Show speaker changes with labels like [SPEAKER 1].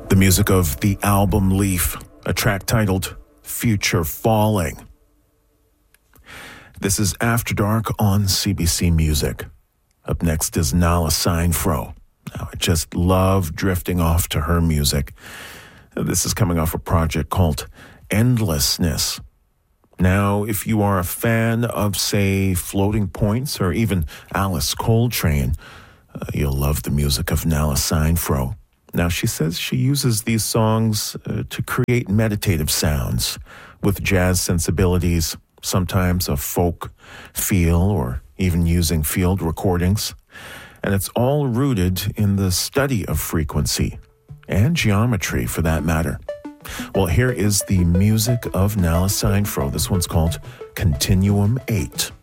[SPEAKER 1] The music of the album Leaf, a track titled Future Falling. This is After Dark on CBC Music. Up next is Nala Seinfro. Now, I just love drifting off to her music. This is coming off a project called Endlessness. Now, if you are a fan of, say, Floating Points or even Alice Coltrane, you'll love the music of Nala Seinfro. Now, she says she uses these songs to create meditative sounds with jazz sensibilities, sometimes a folk feel or even using field recordings. And it's all rooted in the study of frequency and geometry, for that matter. Well, here is the music of Nala Seinfro. This one's called Continuum 8.